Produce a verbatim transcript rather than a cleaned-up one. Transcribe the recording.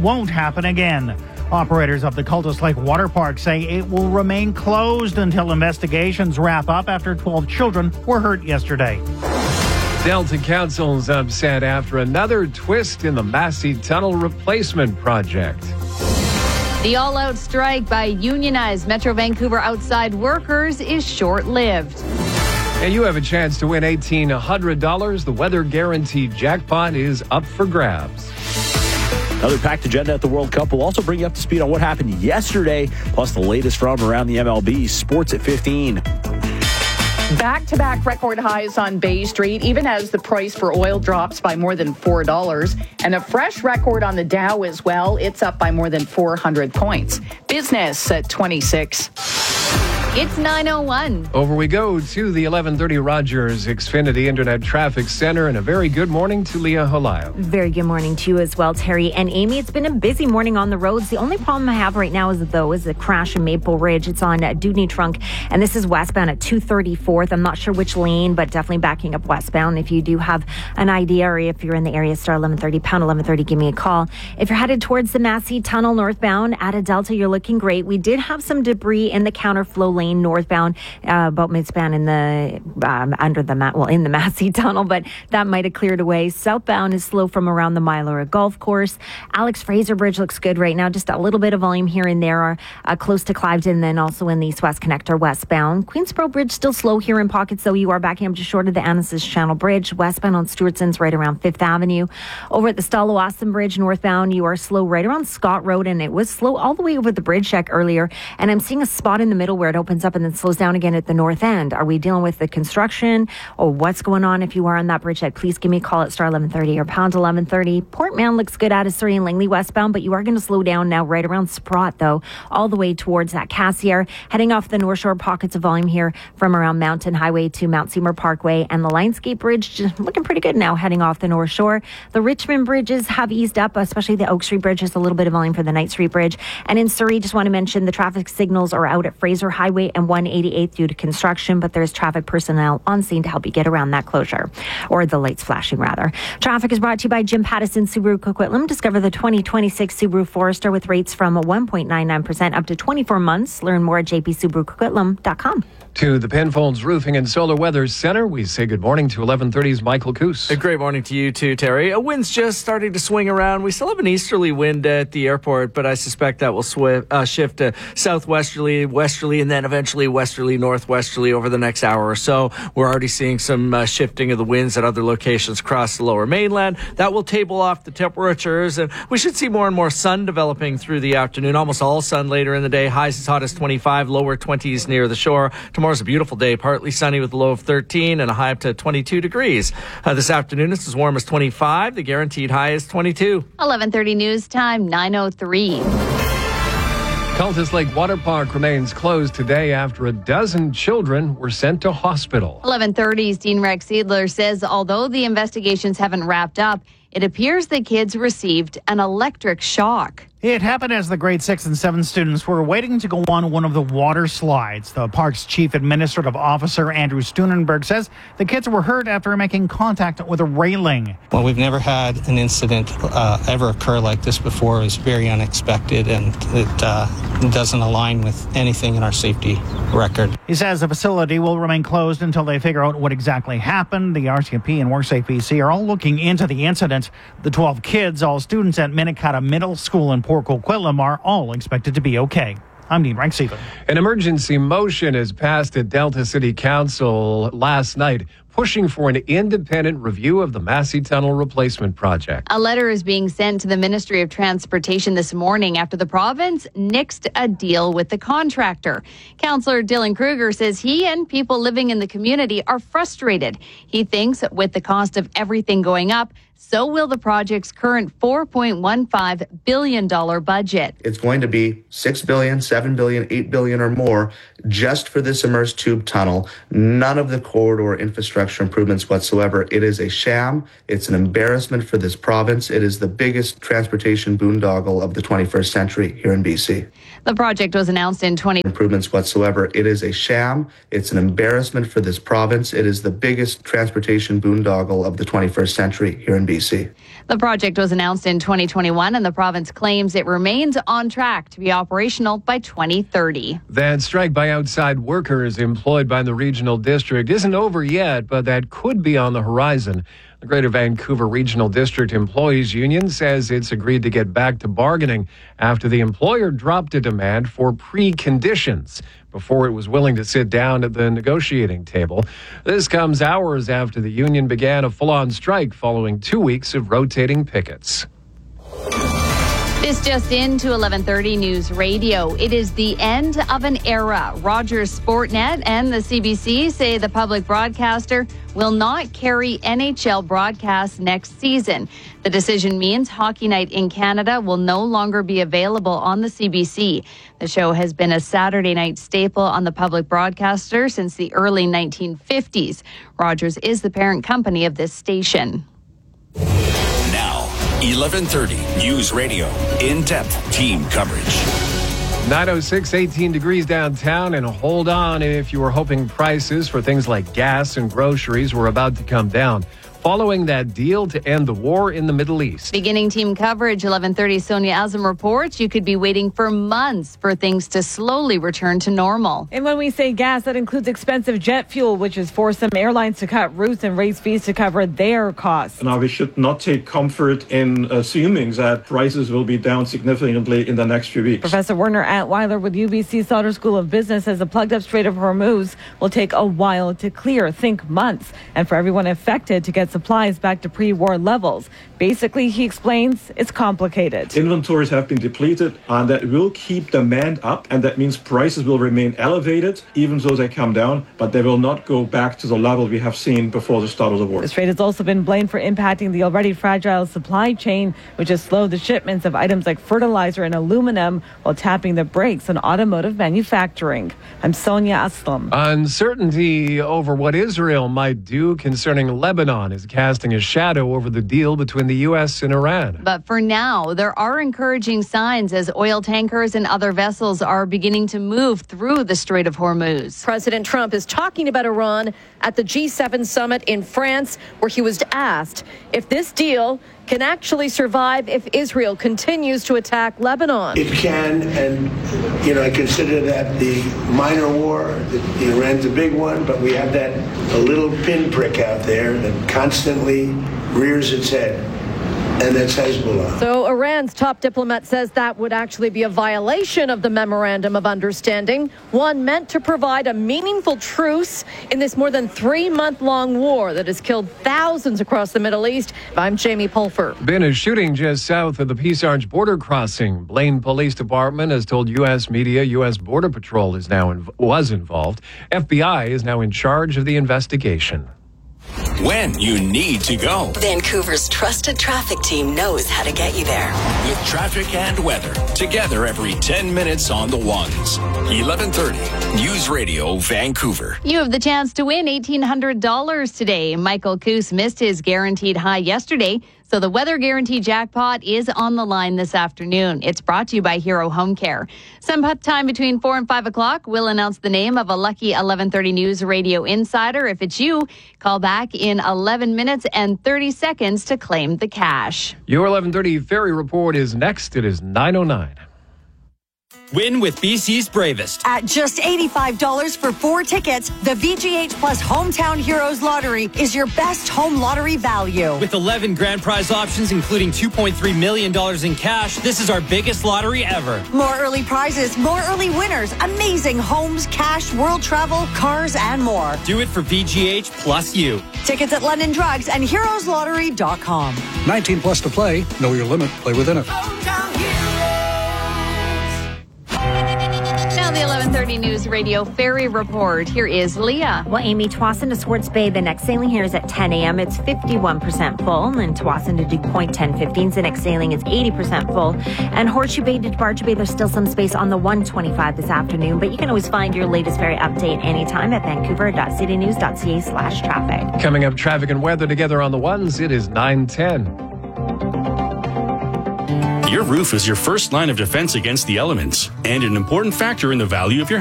won't happen again. Operators of the Cultus Lake Water Park say it will remain closed until investigations wrap up after twelve children were hurt yesterday. Delta Council's upset after another twist in the Massey Tunnel replacement project. The all-out strike by unionized Metro Vancouver outside workers is short-lived. And you have a chance to win eighteen hundred dollars. The Weather Guaranteed jackpot is up for grabs. Another packed agenda at the World Cup. We'll also bring you up to speed on what happened yesterday, plus the latest from around the M L B. Sports at fifteen. Back-to-back record highs on Bay Street, even as the price for oil drops by more than four dollars. And a fresh record on the Dow as well. It's up by more than four hundred points. Business at twenty-six. It's nine oh one. Over we go to the eleven thirty Rogers Xfinity Internet Traffic Center, and a very good morning to Leah Halayo. Very good morning to you as well, Terry and Amy. It's been a busy morning on the roads. The only problem I have right now is though is a crash in Maple Ridge. It's on uh, Dewdney Trunk, and this is westbound at two thirty-fourth. I'm not sure which lane, but definitely backing up westbound. If you do have an idea, or if you're in the area, star eleven thirty, pound eleven thirty, give me a call. If you're headed towards the Massey Tunnel northbound at a Delta, you're looking great. We did have some debris in the counterflow lane northbound, uh, about midspan in the um, under the well in the Massey Tunnel, but that might have cleared away. Southbound is slow from around the Mylora Golf Course. Alex Fraser Bridge looks good right now. Just a little bit of volume here and there, uh, close to Cliveden, and then also in the East West Connector westbound. Queensboro Bridge still slow here in pockets, though. You are backing up just short of the Annacis Channel Bridge. Westbound on Stewartson's right around Fifth Avenue. Over at the Stalo-Austin Bridge northbound, you are slow right around Scott Road, and it was slow all the way over the bridge check earlier. And I'm seeing a spot in the middle where it opens up and then slows down again at the north end. Are we dealing with the construction or what's going on? If you are on that bridge check, please give me a call at star eleven thirty or pound eleven thirty. Port Mann looks good at Surrey and Langley westbound, but you are going to slow down now right around Sprott, though, all the way towards that Cassiar. Heading off the North Shore, pockets of volume here from around Mountain Highway to Mount Seymour Parkway, and the Lionsgate Bridge just looking pretty good now heading off the North Shore. The Richmond bridges have eased up, especially the Oak Street Bridge, just a little bit of volume for the Knight Street Bridge. And in Surrey, just want to mention the traffic signals are out at Fraser Highway and one eighty-eighth due to construction, but there's traffic personnel on scene to help you get around that closure, or the lights flashing rather. Traffic is brought to you by Jim Pattison Subaru Coquitlam. Discover the twenty twenty-six Subaru Forester with rates from one point nine nine percent up to twenty-four months. Learn more at j p subaru coquitlam dot com. To the Penfolds Roofing and Solar Weather Center, we say good morning to eleven thirty's Michael Coos. A great morning to you too, Terry. A wind's just starting to swing around. We still have an easterly wind at the airport, but I suspect that will swi- uh, shift to southwesterly, westerly, and then eventually westerly, northwesterly over the next hour or so. We're already seeing some uh, shifting of the winds at other locations across the lower mainland. That will table off the temperatures, and we should see more and more sun developing through the afternoon. Almost all sun later in the day. Highs as hot as twenty-five, lower twenties near the shore. Tomorrow's a beautiful day, partly sunny with a low of thirteen and a high up to twenty-two degrees. Uh, this afternoon, it's as warm as twenty-five. The guaranteed high is twenty-two. eleven thirty news time, nine oh three. Cultus Lake Water Park remains closed today after a dozen children were sent to hospital. eleven thirty's Dean Rex Seidler says although the investigations haven't wrapped up, it appears the kids received an electric shock. It happened as the grade six and seven students were waiting to go on one of the water slides. The park's chief administrative officer, Andrew Steunenberg, says the kids were hurt after making contact with a railing. Well, we've never had an incident uh, ever occur like this before. It was very unexpected, and it uh, doesn't align with anything in our safety record. He says the facility will remain closed until they figure out what exactly happened. The R C M P and WorkSafe B C are all looking into the incident. The twelve kids, all students at Minikata Middle School in Port Coquitlam, are all expected to be okay. I'm Dean Rex Seidler. An emergency motion is passed at Delta City Council last night, pushing for an independent review of the Massey Tunnel replacement project. A letter is being sent to the Ministry of Transportation this morning after the province nixed a deal with the contractor. Councillor Dylan Kruger says he and people living in the community are frustrated. He thinks with the cost of everything going up, so will the project's current four point one five billion dollars budget. It's going to be six billion dollars, seven billion dollars, eight billion dollars or more just for this immersed tube tunnel. None of the corridor infrastructure improvements whatsoever. It is a sham. It's an embarrassment for this province. It is the biggest transportation boondoggle of the twenty-first century here in B C. The project was announced in twenty improvements whatsoever. It is a sham. It's an embarrassment for this province. It is the biggest transportation boondoggle of the twenty-first century here in B C. B C. The project was announced in twenty twenty-one, and the province claims it remains on track to be operational by twenty thirty. That strike by outside workers employed by the regional district isn't over yet, but that could be on the horizon. The Greater Vancouver Regional District Employees Union says it's agreed to get back to bargaining after the employer dropped a demand for preconditions before it was willing to sit down at the negotiating table. This comes hours after the union began a full-on strike following two weeks of rotating pickets. This just into eleven thirty News Radio. It is the end of an era. Rogers Sportnet and the C B C say the public broadcaster will not carry N H L broadcasts next season. The decision means Hockey Night in Canada will no longer be available on the C B C. The show has been a Saturday night staple on the public broadcaster since the early nineteen fifties. Rogers is the parent company of this station. eleven thirty News Radio. In-depth team coverage. nine oh six, eighteen degrees downtown, and hold on if you were hoping prices for things like gas and groceries were about to come down following that deal to end the war in the Middle East. Beginning team coverage, eleven thirty Sonia Azam reports you could be waiting for months for things to slowly return to normal. And when we say gas, that includes expensive jet fuel, which has forced some airlines to cut routes and raise fees to cover their costs. Now, we should not take comfort in assuming that prices will be down significantly in the next few weeks. Professor Werner Atweiler with U B C Sauder School of Business says the plugged-up Strait of Hormuz will take a while to clear, think months, and for everyone affected to get supplies back to pre-war levels. Basically, he explains, it's complicated. Inventories have been depleted, and that will keep demand up, and that means prices will remain elevated, even though they come down, but they will not go back to the level we have seen before the start of the war. The strait has also been blamed for impacting the already fragile supply chain, which has slowed the shipments of items like fertilizer and aluminum while tapping the brakes on automotive manufacturing. I'm Sonia Aslam. Uncertainty over what Israel might do concerning Lebanon is casting a shadow over the deal between the U S and Iran. But for now, there are encouraging signs as oil tankers and other vessels are beginning to move through the Strait of Hormuz. President Trump is talking about Iran at the G seven summit in France, where he was asked if this deal can actually survive if Israel continues to attack Lebanon. It can, and, you know, I consider that the minor war. The, the Iran's a big one, but we have that a little pinprick out there that constantly rears its head. And that's Hezbollah. So Iran's top diplomat says that would actually be a violation of the Memorandum of Understanding, one meant to provide a meaningful truce in this more than three-month-long war that has killed thousands across the Middle East. I'm Jamie Pulfer. Been a shooting just south of the Peace Arch border crossing. Blaine Police Department has told U S media U S Border Patrol is now inv- was involved. F B I is now in charge of the investigation. When you need to go. Vancouver's trusted traffic team knows how to get you there. With traffic and weather, together every ten minutes on the ones. eleven thirty News Radio Vancouver. You have the chance to win eighteen hundred dollars today. Michael Coos missed his guaranteed high yesterday, so the Weather Guarantee jackpot is on the line this afternoon. It's brought to you by Hero Home Care. Sometime between four and five o'clock, we'll announce the name of a lucky eleven thirty News Radio insider. If it's you, call back in eleven minutes and thirty seconds to claim the cash. Your eleven thirty Ferry Report is next. It is nine oh nine. Win with B C's Bravest. At just eighty-five dollars for four tickets, the V G H Plus Hometown Heroes Lottery is your best home lottery value. With eleven grand prize options, including two point three million dollars in cash, this is our biggest lottery ever. More early prizes, more early winners, amazing homes, cash, world travel, cars, and more. Do it for V G H plus you. Tickets at London Drugs and heroes lottery dot com. nineteen plus to play. Know your limit. Play within it. Now the eleven thirty News Radio Ferry Report. Here is Leah. Well, Amy, Tsawwassen to Swartz Bay, the next sailing here is at ten a.m. It's fifty-one percent full. And Tsawwassen to Duke Point, ten fifteen. The next sailing is eighty percent full. And Horseshoe Bay to Departure Bay, there's still some space on the one twenty-five this afternoon. But you can always find your latest ferry update anytime at vancouver.citynews.ca slash traffic. Coming up, traffic and weather together on the ones. It is nine ten. Your roof is your first line of defense against the elements and an important factor in the value of your